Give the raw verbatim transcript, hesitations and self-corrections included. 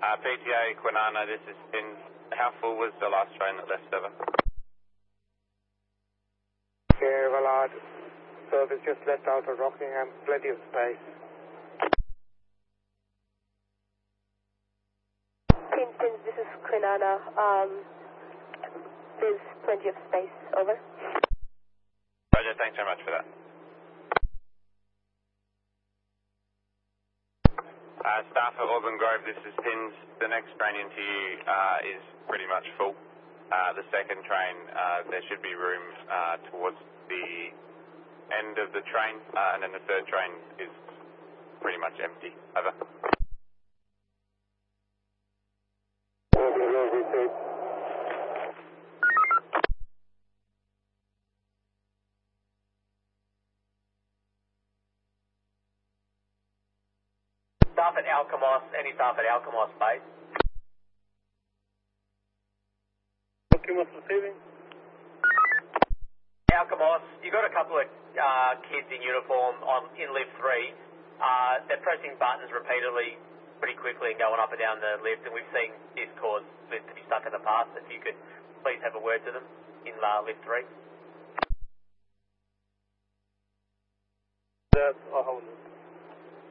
Uh, P T A Kwinana, this is Pins. How full was the last train that left, over? Okay, Vallard. Service just left out of Rockingham, plenty of space. Pins, Pins, this is Kwinana. Um, there's plenty of space, over. Roger, thanks very much for that. Uh, staff at Auburn Grove, this is Pins. The next train into you uh, is pretty much full. Uh, the second train, uh, there should be room uh, towards the end of the train, uh, and then the third train is pretty much empty. Over. Staff at Alkimos, any staff at Alkimos base? Alkimos receiving. Alkimos, you got a couple of uh, kids in uniform on in lift three. Uh, they're pressing buttons repeatedly, pretty quickly, and going up and down the lift. And we've seen this cause lift to be stuck in the past. If you could please have a word to them in uh, lift three. That's a hold.